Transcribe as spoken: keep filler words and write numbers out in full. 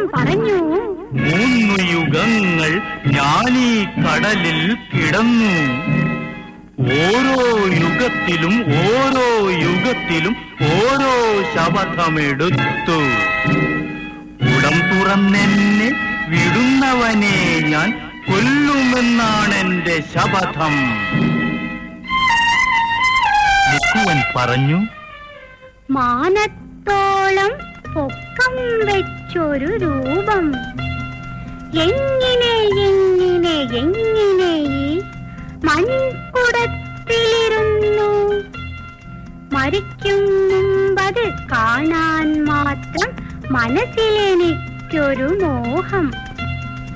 ഭൂതം പറഞ്ഞു, മൂന്നു യുഗങ്ങൾ ഞാനീ കടലിൽ കിടന്നു. ഓരോ യുഗത്തിലും ഓരോ യുഗത്തിലും ഓരോ ശപഥമെടുത്തു. ഉടം തുറന്നെന്നെ വിടുന്നവനെ ഞാൻ കൊല്ലുമെന്നാണെന്റെ ശപഥം. ഭിക്കുവൻ പറഞ്ഞു, മാനത്തോളം പൊക്കം വെച്ചൊരു രൂപം എങ്ങനെ എങ്ങനെ എങ്ങനെ ഈ മൺകുടത്തിലിരുന്നു. മരിക്കും മുമ്പത് കാണാൻ മാത്രം മനസ്സിലെനിക്കൊരു മോഹം.